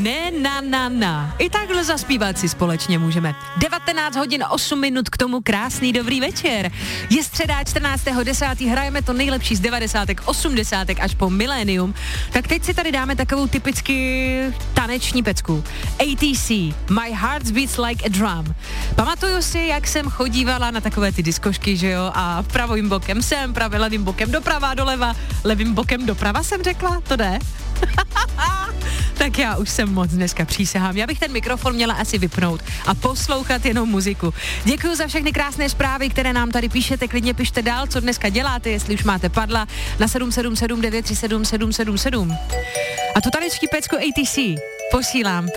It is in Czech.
Ne, na. I takhle zaspívat si společně můžeme. 19 hodin 8 minut k tomu, krásný dobrý večer. Je středa 14.10. Hrajeme to nejlepší z 90. 80. až po milénium. Tak teď si tady dáme takovou typicky taneční pecku. ATC, My Heart Beats Like a Drum. Pamatuju si, jak jsem chodívala na takové ty diskošky, že jo, a pravým bokem sem, levým bokem doprava, doleva, levým bokem doprava jsem řekla, to jde? Tak já už jsem moc dneska, přísahám. Já bych ten mikrofon měla asi vypnout a poslouchat jenom muziku. Děkuji za všechny krásné zprávy, které nám tady píšete. Klidně pište dál, co dneska děláte, jestli už máte padla na 777 937 777. A tu taneční pecku ATC posílám